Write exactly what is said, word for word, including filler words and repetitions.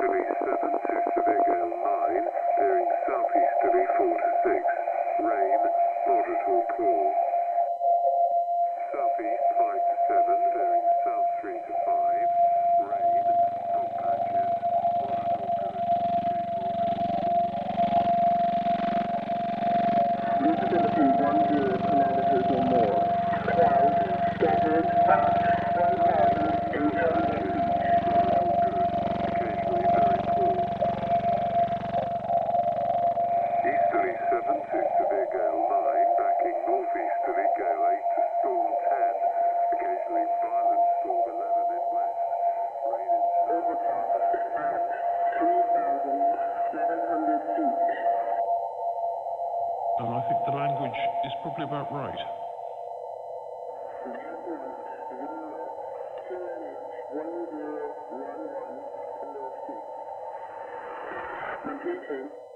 Easterly seven to severe gale nine, bearing southeasterly four to six. Rain, moderate or poor. Southeast five to seven, bearing south three to five. Rain, fog patches, moderate or good. Visibility one zero kilometers or more. Clouds scattered at one thousand eight hundred feet. Occasionally very poor. Easterly seven to severe gale nine, backing northeasterly gale eight to storm ten. Occasionally violent storm eleven in west. Rain in Overcast at three thousand seven hundred feet. And I think the language is probably about right. one zero one one north six. Repeating.